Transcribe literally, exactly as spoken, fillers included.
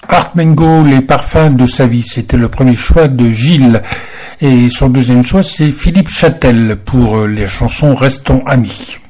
Art Mengo, les parfums de sa vie, c'était le premier choix de Gilles. Et son deuxième choix, c'est Philippe Châtel pour les chansons Restons amis.